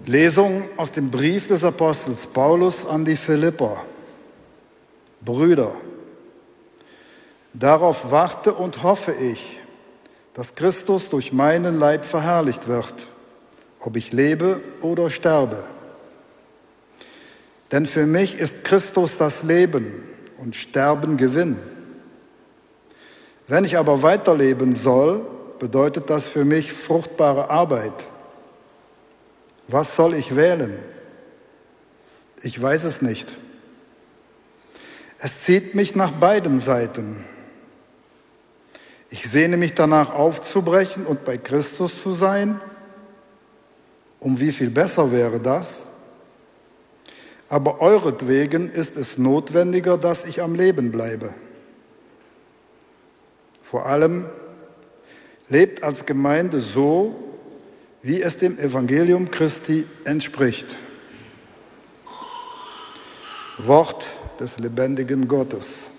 Lesung aus dem Brief des Apostels Paulus an die Philipper. Brüder, darauf warte und hoffe ich, dass Christus durch meinen Leib verherrlicht wird, ob ich lebe oder sterbe. Denn für mich ist Christus das Leben und Sterben Gewinn. Wenn ich aber weiterleben soll, bedeutet das für mich fruchtbare Arbeit. Was soll ich wählen? Ich weiß es nicht. Es zieht mich nach beiden Seiten. Ich sehne mich danach aufzubrechen und bei Christus zu sein. Um wie viel besser wäre das? Aber euretwegen ist es notwendiger, dass ich am Leben bleibe. Vor allem lebt als Gemeinde so, wie es dem Evangelium Christi entspricht. Wort des lebendigen Gottes.